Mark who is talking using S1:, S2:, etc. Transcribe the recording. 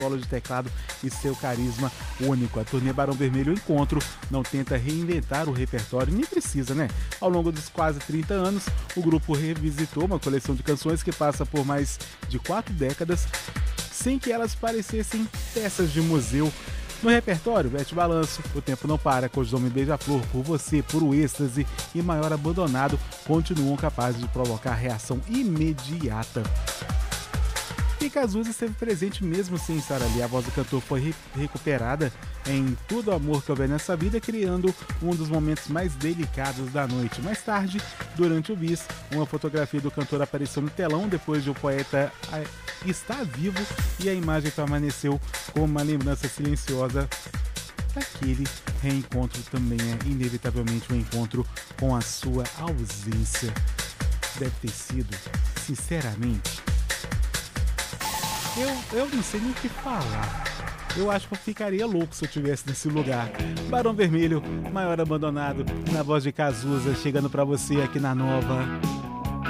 S1: solo de teclado e seu carisma único. A turnê Barão Vermelho Encontro não tenta reinventar o repertório, nem precisa, né? Ao longo dos quase 30 anos, o grupo revisitou uma coleção de canções que passa por mais de 4 décadas, sem que elas parecessem peças de museu. No repertório, Bete Balanço, O Tempo Não Para, Codinome Beija-Flor, Por Você, Puro Êxtase e Maior Abandonado continuam capazes de provocar reação imediata. E Cazuza esteve presente mesmo sem estar ali. A voz do cantor foi recuperada em Tudo Amor Que Houver Nessa Vida, criando um dos momentos mais delicados da noite. Mais tarde, durante o bis, uma fotografia do cantor apareceu no telão depois de o poeta estar vivo e a imagem permaneceu como uma lembrança silenciosa daquele reencontro. Também é inevitavelmente um encontro com a sua ausência. Deve ter sido, sinceramente, eu não sei nem o que falar. Eu acho que eu ficaria louco se eu estivesse nesse lugar. Barão Vermelho, Maior Abandonado, na voz de Cazuza, chegando pra você aqui na Nova.